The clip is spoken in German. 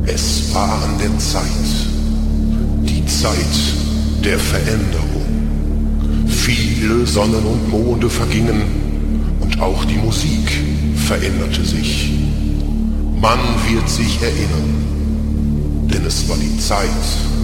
Es war an der Zeit, die Zeit der Veränderung. Viele Sonnen und Monde vergingen und auch die Musik veränderte sich. Man wird sich erinnern, denn es war die Zeit